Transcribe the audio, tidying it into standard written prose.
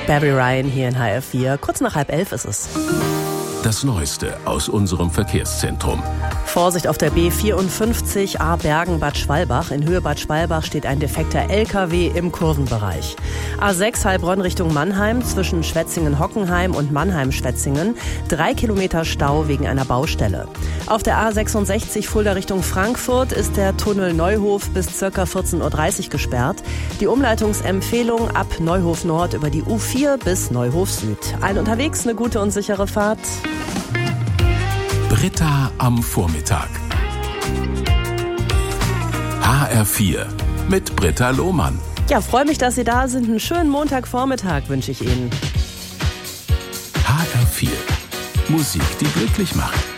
Barry Ryan hier in HR4. Kurz nach 10:30 ist es. Das Neueste aus unserem Verkehrszentrum. Vorsicht auf der B54 A-Bergen-Bad Schwalbach. In Höhe Bad Schwalbach steht ein defekter LKW im Kurvenbereich. A6 Heilbronn Richtung Mannheim zwischen Schwetzingen-Hockenheim und Mannheim-Schwetzingen. 3 Kilometer Stau wegen einer Baustelle. Auf der A66 Fulda Richtung Frankfurt ist der Tunnel Neuhof bis ca. 14:30 Uhr gesperrt. Die Umleitungsempfehlung ab Neuhof Nord über die U4 bis Neuhof Süd. Allen unterwegs eine gute und sichere Fahrt. Britta am Vormittag. HR4 mit Britta Lohmann. Ja, freue mich, dass Sie da sind. Einen schönen Montagvormittag wünsche ich Ihnen. HR4. Musik, die glücklich macht.